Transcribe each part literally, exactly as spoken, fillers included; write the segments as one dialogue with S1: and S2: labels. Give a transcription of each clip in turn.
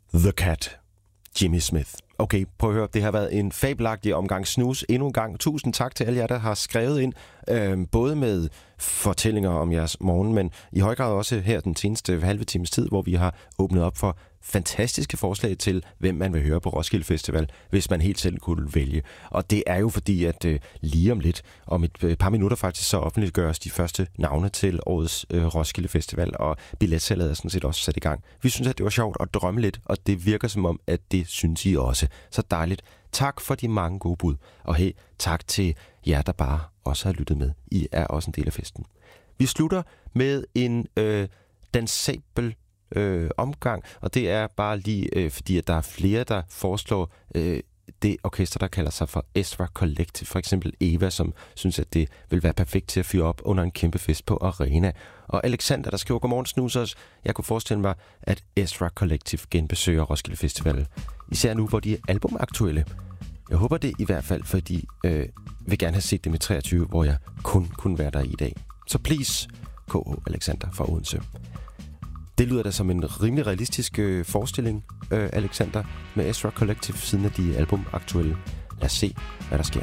S1: The Cat, Jimmy Smith. Okay, prøv at høre, det har været en fabelagtig omgang snus. Endnu en gang tusind tak til alle jer, der har skrevet ind, øh, både med fortællinger om jeres morgen, men i høj grad også her den seneste halve times tid, hvor vi har åbnet op for fantastiske forslag til, hvem man vil høre på Roskilde Festival, hvis man helt selv kunne vælge. Og det er jo fordi, at øh, lige om lidt, om et øh, par minutter faktisk, så offentliggøres de første navne til årets øh, Roskilde Festival, og billetsalget er sådan set også sat i gang. Vi synes, at det var sjovt at drømme lidt, og det virker som om, at det synes I også. Så dejligt. Tak for de mange gode bud, og hey, tak til jer, der bare også har lyttet med. I er også en del af festen. Vi slutter med en øh, dansabel Øh, omgang, og det er bare lige øh, fordi, at der er flere, der foreslår øh, det orkester, der kalder sig for Ezra Collective. For eksempel Eva, som synes, at det vil være perfekt til at fyre op under en kæmpe fest på Arena. Og Alexander, der skriver, godmorgen snusers. Jeg kunne forestille mig, at Ezra Collective genbesøger Roskilde Festival. Især nu, hvor de er albumaktuelle. Jeg håber det i hvert fald, fordi øh, vil gerne have set dem i treogtyve, hvor jeg kun kunne være der i dag. Så please, K H Alexander fra Odense. Det lyder da som en rimelig realistisk øh, forestilling, øh, Alexander, med Ezra Collective, siden af de album aktuelle. Lad os se, hvad der sker.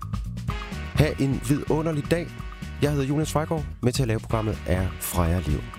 S1: Ha' en vidunderlig dag. Jeg hedder Jonas Freigård. Med til at lave programmet er Freja Liv.